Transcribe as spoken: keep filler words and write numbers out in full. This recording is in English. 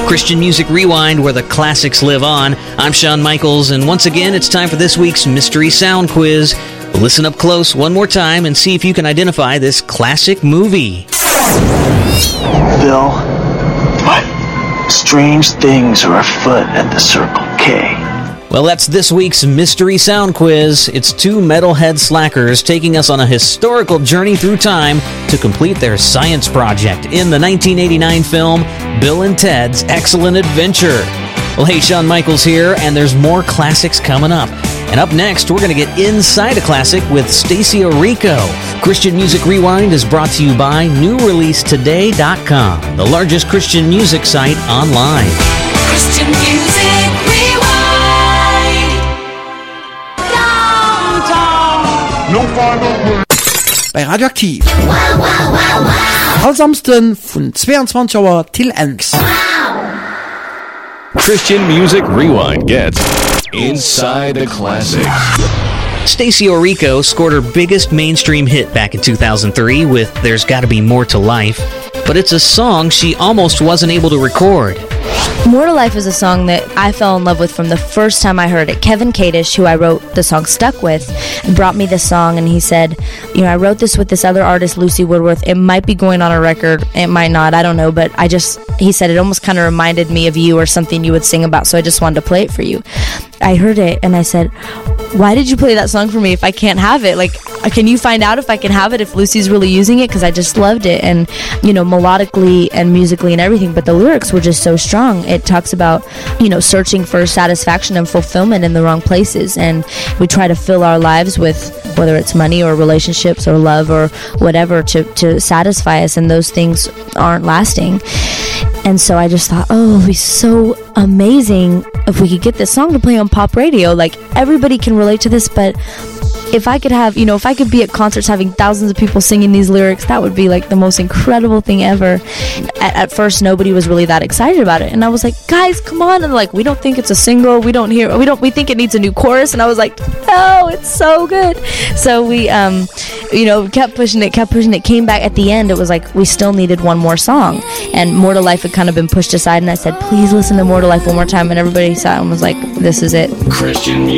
Christian Music Rewind, where the classics live on. I'm Shawn Michaels, and once again, it's time for this week's Mystery Sound Quiz. Listen up close one more time and see if you can identify this classic movie. Bill, what? Strange things are afoot at the Circle K. Well, that's this week's Mystery Sound Quiz. It's two metalhead slackers taking us on a historical journey through time to complete their science project in the nineteen eighty-nine film Bill and Ted's Excellent Adventure. Well, hey, Shawn Michaels here, and there's more classics coming up. And up next, we're going to get inside a classic with Stacie Orrico. Christian Music Rewind is brought to you by new release today dot com, the largest Christian music site online. Christian Music Rewind. Downtown. No final word. Bei Radioaktiv. All Samsten von zweiundzwanzig Uhr till eins. Christian Music Rewind gets Inside the Classics. Stacie Orrico scored her biggest mainstream hit back in two thousand three with There's Gotta Be More to Life, but it's a song she almost wasn't able to record. More to Life is a song that I fell in love with from the first time I heard it. Kevin Kadish, who I wrote the song Stuck with, brought me this song, and he said, you know, I wrote this with this other artist, Lucy Woodworth. It might be going on a record. It might not. I don't know. But I just, he said, it almost kind of reminded me of you or something you would sing about, so I just wanted to play it for you. I heard it, and I said, why did you play that song for me if I can't have it? Like, can you find out if I can have it, if Lucy's really using it? Because I just loved it, and, you know, melodically and musically and everything, but the lyrics were just so strong. It talks about, you know, searching for satisfaction and fulfillment in the wrong places, and we try to fill our lives with, whether it's money or relationships or love or whatever, to, to satisfy us, and those things aren't lasting. And so I just thought, oh, it would be so amazing if we could get this song to play on pop radio. Like, everybody can relate to this, but if I could have, you know, if I could be at concerts having thousands of people singing these lyrics, that would be like the most incredible thing ever. At, at first, nobody was really that excited about it, and I was like, guys, come on! And like, we don't think it's a single. We don't hear. We don't. We think it needs a new chorus. And I was like, no, it's so good. So we, um, you know, kept pushing it, kept pushing it. Came back at the end. It was like we still needed one more song, and More to Life had kind of been pushed aside. And I said, please listen to More to Life one more time. And everybody sat and was like, this is it. Christian